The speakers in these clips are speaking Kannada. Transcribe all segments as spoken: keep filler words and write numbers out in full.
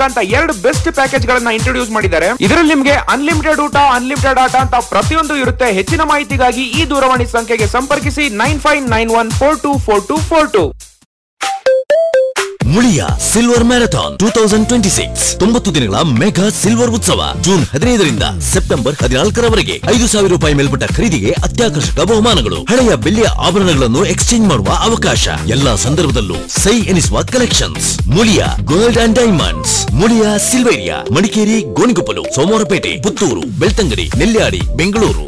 ಅಂತ ಎರಡು ಬೆಸ್ಟ್ ಪ್ಯಾಕೇಜ್ ಗಳನ್ನ ಇಂಟ್ರೊಡ್ಯೂಸ್ ಮಾಡಿದ್ದಾರೆ. ಇದರಲ್ಲಿ ನಿಮಗೆ ಅನ್ಲಿಮಿಟೆಡ್ ಊಟ, ಅನ್ಲಿಮಿಟೆಡ್ ಆಟ ಅಂತ ಪ್ರತಿಯೊಂದು ಇರುತ್ತೆ. ಹೆಚ್ಚಿನ ಮಾಹಿತಿಗಾಗಿ ಈ ದೂರವಾಣಿ ಸಂಖ್ಯೆಗೆ ಸಂಪರ್ಕಿಸಿ nine five nine one four two four two four two. Muliya silver marathon two thousand twenty six ತೊಂಬತ್ತು ದಿನಗಳ ಮೆಗಾ ಸಿಲ್ವರ್ ಉತ್ಸವ ಜೂನ್ ಹದಿನೈದರಿಂದ ಸೆಪ್ಟೆಂಬರ್ ಹದಿನಾಲ್ಕರವರೆಗೆ. ಐದು ಸಾವಿರ ರೂಪಾಯಿ ಮೇಲ್ಪಟ್ಟ ಖರೀದಿಗೆ ಅತ್ಯಾಕರ್ಷಕ ಬಹುಮಾನಗಳು, ಹಳೆಯ ಬೆಳ್ಳಿಯ ಆಭರಣಗಳನ್ನು ಎಕ್ಸ್ಚೇಂಜ್ ಮಾಡುವ ಅವಕಾಶ, ಎಲ್ಲಾ ಸಂದರ್ಭದಲ್ಲೂ ಸೈ ಎನಿಸುವ collections. Muliya gold and diamonds, Muliya Silveria, Madikeri, Gonikoppal, Somwarpet, Puttur, Belthangady, Nelyadi, Bengaluru.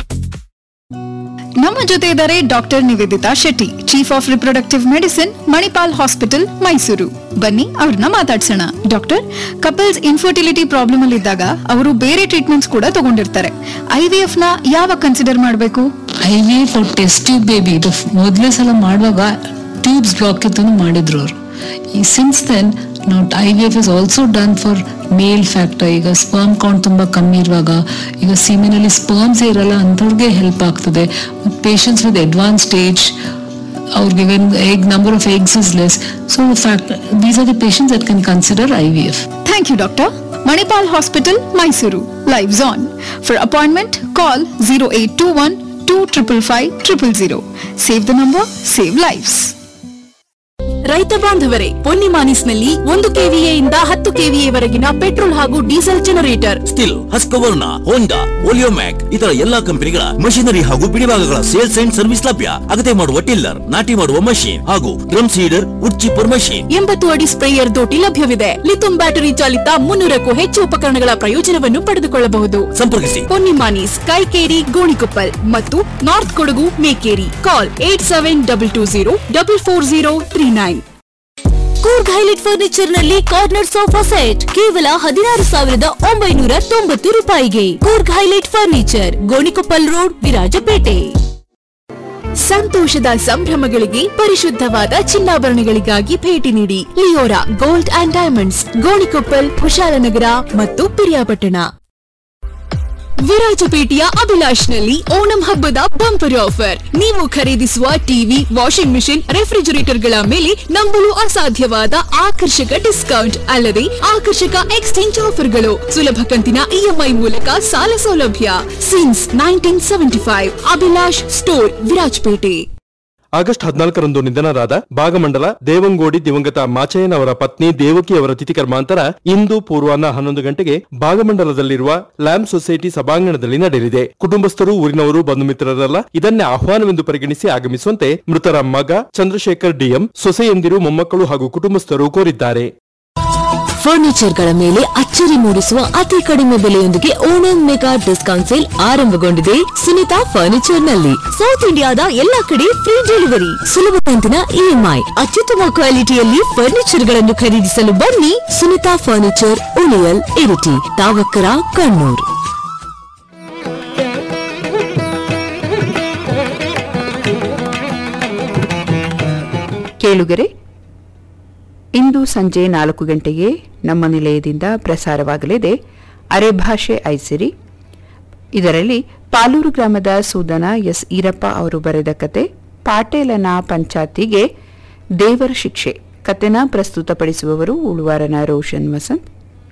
ನಮ್ಮ ಜೊತೆ ಇದ್ದಾರೆ doctor Nivedita Shetty, chief of reproductive medicine, Manipal hospital, Mysuru. ಬನ್ನಿ ಅವ್ರನ್ನ ಮಾತಾಡ್ಸೋಣ. ಡಾಕ್ಟರ್, ಕಪಲ್ಸ್ ಇನ್ಫರ್ಟಿಲಿಟಿ ಪ್ರಾಬ್ಲಮ್ ಅಲ್ಲಿ ಇದ್ದಾಗ ಅವರು ಬೇರೆ ಟ್ರೀಟ್ಮೆಂಟ್ಸ್ ಕೂಡ ತಗೊಂಡಿರ್ತಾರೆ. ಐವಿಎಫ್ ನ ಯಾವಾಗ ಕನ್ಸಿಡರ್ ಮಾಡಬೇಕು? ಐವಿಎಫ್ ಟೆಸ್ಟ್ ಟ್ಯೂಬ್ ಬೇಬಿ ಇದು ಮೊದಲೇ ಸಲ ಮಾಡುವಾಗ ಟ್ಯೂಬ್ಸ್ ಬ್ಲಾಕ್ ಇತ್ತು ಮಾಡಿದ್ರು ಅವರು. ಈ ಸಿನ್ಸ್ ದೆನ್ ನಾವು IVF is also done for male factor. ಈಗ ಸ್ಪರ್ಮ್ ಕೌಂಟ್ ತುಂಬಾ ಕಮ್ಮಿ ಇರುವಾಗ, ಈಗ ಸೀಮೆನಲ್ಲಿ ಸ್ಪರ್ಮ್ಸ್ ಇರಲ್ಲ ಅಂಥವ್ರಿಗೆ ಹೆಲ್ಪ್ ಆಗ್ತದೆ. ಪೇಷಂಟ್ಸ್ ವಿತ್ ಅಡ್ವಾನ್ಸ್ ಸ್ಟೇಜ್ ಅವ್ರಿಗೆ egg number of eggs is less, so in fact these are the patients that can consider I V F. Thank you, doctor. Manipal Hospital, Mysuru. Lives on. For appointment, call zero eight two one two five five zero zero zero. Save the number, save lives. ರೈತ ಬಾಂಧವರೇ, ಪೊನ್ನಿಮಾನಿಸ್ನಲ್ಲಿ ಒಂದು ಕೆವಿಎ ಇಂದ ಹತ್ತು ಕೆವಿಎ ವರೆಗಿನ ಪೆಟ್ರೋಲ್ ಹಾಗೂ ಡೀಸೆಲ್ ಜನರೇಟರ್, ಸ್ಟಿಲ್, ಹಸ್ಕವರ್ನ, ಹೋಂಡಾ, ಓಲಿಯೋಮ್ಯಾಕ್ ಇತರ ಎಲ್ಲಾ ಕಂಪನಿಗಳ ಮಷಿನರಿ ಹಾಗೂ ಬಿಡಿಭಾಗಗಳ ಸೇಲ್ಸ್ ಅಂಡ್ ಸರ್ವಿಸ್ ಲಭ್ಯ. ಅಗತ್ಯ ಮಾಡುವ ಟಿಲ್ಲರ್, ನಾಟಿ ಮಾಡುವ ಮಷೀನ್ ಹಾಗೂ drum cedar, wood chipper machine, ಎಂಬತ್ತು ಅಡಿ ಸ್ಪ್ರೇಯರ್ ದೋಟಿ ಲಭ್ಯವಿದೆ. ಲಿಥಿಯಂ ಬ್ಯಾಟರಿ ಚಾಲಿತ ಮುನ್ನೂರಕ್ಕೂ ಹೆಚ್ಚು ಉಪಕರಣಗಳ ಪ್ರಯೋಜನವನ್ನು ಪಡೆದುಕೊಳ್ಳಬಹುದು. ಸಂಪರ್ಕಿಸಿ ಪೊನ್ನಿಮಾನೀಸ್, ಕೈಕೇರಿ, ಗೋಣಿಕೊಪ್ಪಲ್ ಮತ್ತು ನಾರ್ತ್ ಕೊಡಗು, ಮೇಕೇರಿ. ಕಾಲ್ eight seven double two zero double four zero three nine. Coorg highlight furniture ನಲ್ಲಿ ಕಾರ್ನರ್ ಸೋಫಾ ಸೆಟ್ ಕೇವಲ ಹದಿನಾರು ಸಾವಿರದ ಒಂಬೈನೂರ ತೊಂಬತ್ತು ರೂಪಾಯಿಗೆ. Coorg highlight furniture, Gonikoppal road, Virajpet. ಸಂತೋಷದ ಸಂಭ್ರಮಗಳಿಗೆ ಪರಿಶುದ್ಧವಾದ ಚಿನ್ನಾಭರಣಗಳಿಗಾಗಿ ಭೇಟಿ ನೀಡಿ Leora gold and diamonds, Gonikoppal, Kushalnagar ಮತ್ತು ಪಿರಿಯಾಪಟ್ಟಣ. ವಿರಾಜಪೇಟೆಯ ಅಭಿಲಾಷ್ ನಲ್ಲಿ ಓಣಂ ಹಬ್ಬದ ಬಂಪರ್ ಆಫರ್. ನೀವು ಖರೀದಿಸುವ ಟಿವಿ, ವಾಷಿಂಗ್ ಮಿಷಿನ್, ರೆಫ್ರಿಜರೇಟರ್ ಗಳ ಮೇಲೆ ನಂಬಲು ಅಸಾಧ್ಯವಾದ ಆಕರ್ಷಕ ಡಿಸ್ಕೌಂಟ್ ಅಲ್ಲದೆ ಆಕರ್ಷಕ ಎಕ್ಸ್ಚೇಂಜ್ ಆಫರ್ಗಳು. ಸುಲಭ ಕಂತಿನ ಇಎಂಐ ಮೂಲಕ ಸಾಲ ಸೌಲಭ್ಯ. Since nineteen seventy five. Abhilash store, Virajpet. August ಹದಿನಾಲ್ಕರಂದು ನಿಧನರಾದ ಭಾಗಮಂಡಲ ದೇವಂಗೋಡಿ ದಿವಂಗತ ಮಾಚಯ್ಯನ್ ಅವರ ಪತ್ನಿ ದೇವಕಿ ಅವರ ತಿಥಿ ಕರ್ಮಾಂತರ ಇಂದು ಪೂರ್ವಾಹ್ನ ಹನ್ನೊಂದು ಗಂಟೆಗೆ ಭಾಗಮಂಡಲದಲ್ಲಿರುವ ಲ್ಯಾಂಪ್ ಸೊಸೈಟಿ ಸಭಾಂಗಣದಲ್ಲಿ ನಡೆಯಲಿದೆ. ಕುಟುಂಬಸ್ಥರು, ಊರಿನವರು, ಬಂಧು ಮಿತ್ರರೆಲ್ಲ ಇದನ್ನೇ ಆಹ್ವಾನವೆಂದು ಪರಿಗಣಿಸಿ ಆಗಮಿಸುವಂತೆ ಮೃತರ ಮಗ ಚಂದ್ರಶೇಖರ್ ಡಿಎಂ, ಸೊಸೆಯಂದಿರು, ಮೊಮ್ಮಕ್ಕಳು ಹಾಗೂ ಕುಟುಂಬಸ್ಥರು ಕೋರಿದ್ದಾರೆ. ಫರ್ನಿಚರ್ಗಳ ಮೇಲೆ ಅಚ್ಚರಿ ಮೂಡಿಸುವ ಅತಿ ಕಡಿಮೆ ಬೆಲೆಯೊಂದಿಗೆ ಓಣಂ ಮೆಗಾ ಡಿಸ್ಕೌಂಟ್ ಸೇಲ್ ಆರಂಭಗೊಂಡಿದೆ ಸುನಿತಾ ಫರ್ನಿಚರ್ ನಲ್ಲಿ. ಸೌತ್ ಇಂಡಿಯಾದ ಎಲ್ಲಾ ಕಡೆ ಫ್ರೀ ಡೆಲಿವರಿ, ಸುಲಭ ಕಂತಿನ ಇಎಂಐ, ಅತ್ಯುತ್ತಮ ಕ್ವಾಲಿಟಿಯಲ್ಲಿ ಫರ್ನಿಚರ್ ಗಳನ್ನು ಖರೀದಿಸಲು ಬನ್ನಿ. ಸುನಿತಾ ಫರ್ನಿಚರ್, ಉಳಿಯಲ್, ಇರಿಟಿ, ತಾವಕ್ಕರ, ಕಣ್ಣೂರ್. ಕೇಳುಗರೆ, ಇಂದು ಸಂಜೆ ನಾಲ್ಕು ಗಂಟೆಗೆ ನಮ್ಮ ನಿಲಯದಿಂದ ಪ್ರಸಾರವಾಗಲಿದೆ ಅರೆಭಾಷೆ ಐಸಿರಿ. ಇದರಲ್ಲಿ ಪಾಲೂರು ಗ್ರಾಮದ ಸೂದನ ಎಸ್ ಈರಪ್ಪ ಅವರು ಬರೆದ ಕತೆ ಪಾಟೇಲನ ಪಂಚಾತಿಗೆ ದೇವರ ಶಿಕ್ಷೆ. ಕತೆನ ಪ್ರಸ್ತುತಪಡಿಸುವವರು ಉಳುವಾರನ ರೋಷನ್ ವಸಂತ್.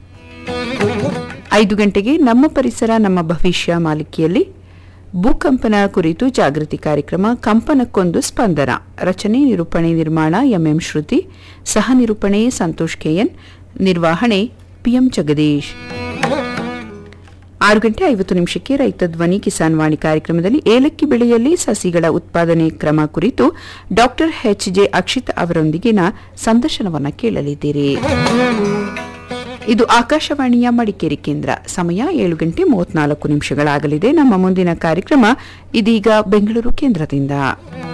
ಐದು ಗಂಟೆಗೆ ನಮ್ಮ ಪರಿಸರ ನಮ್ಮ ಭವಿಷ್ಯ ಮಾಲಿಕೆಯಲ್ಲಿ ಭೂಕಂಪನ ಕುರಿತು ಜಾಗೃತಿ ಕಾರ್ಯಕ್ರಮ ಕಂಪನಕ್ಕೊಂದು ಸ್ಪಂದನ. ರಚನೆ, ನಿರೂಪಣೆ, ನಿರ್ಮಾಣ ಎಂಎಂ ಶ್ರುತಿ, ಸಹ ನಿರೂಪಣೆ ಸಂತೋಷ್ ಕೆಎನ್, ನಿರ್ವಹಣೆ ಪಿಎಂ ಜಗದೀಶ್. ಆರು ಗಂಟೆ ಐವತ್ತು ನಿಮಿಷಕ್ಕೆ ರೈತ ಧ್ವನಿ ಕಿಸಾನ್ ವಾಣಿ ಕಾರ್ಯಕ್ರಮದಲ್ಲಿ ಏಲಕ್ಕಿ ಬೆಳೆಯಲ್ಲಿ ಸಸಿಗಳ ಉತ್ಪಾದನೆ ಕ್ರಮ ಕುರಿತು ಡಾಕ್ಟರ್ ಎಚ್ ಜೆ ಅಕ್ಷಿತ್ ಅವರೊಂದಿಗಿನ ಸಂದರ್ಶನವನ್ನು ಕೇಳಲಿದ್ದೀರಿ. ಇದು ಆಕಾಶವಾಣಿಯ ಮಡಿಕೇರಿ ಕೇಂದ್ರ. ಸಮಯ ಏಳು ಗಂಟೆ ಮೂವತ್ನಾಲ್ಕು ನಿಮಿಷಗಳಾಗಲಿದೆ. ನಮ್ಮ ಮುಂದಿನ ಕಾರ್ಯಕ್ರಮ ಇದೀಗ ಬೆಂಗಳೂರು ಕೇಂದ್ರದಿಂದ.